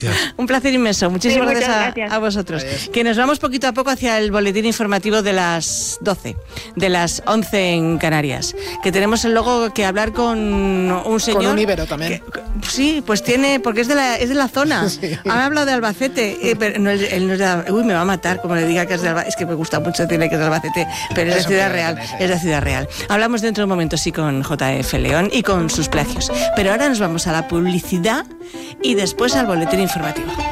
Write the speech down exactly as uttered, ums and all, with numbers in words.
Un placer inmenso. Muchísimas Sí, gracias, a, gracias a vosotros. Adiós. Que nos vamos poquito a poco hacia el boletín informativo de las doce, de las once en Canarias. Que tenemos luego que hablar con un señor. Con un íbero también. Que, sí, pues tiene, porque es de la, es de la zona. Sí. Han hablado de Albacete. Eh, pero no, él no es de Albacete. Uy, me va a matar como le diga que es de Albacete. Es que me gusta mucho decirle que es de Albacete, pero es de Eso Ciudad puede Real. tener, Es de Ciudad Real. Hablamos dentro de un momento, sí, con J F León y con sus plagios. Pero ahora nos vamos a la publicidad y después al boletín informativo.